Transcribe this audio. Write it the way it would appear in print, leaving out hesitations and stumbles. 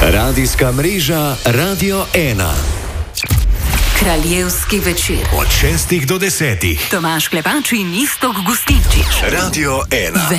Radijska mreža Radio 1. Kraljevski večer. Od 6 do 10. Tomaž Klepač in Iztok Gustinčič. Radio 1.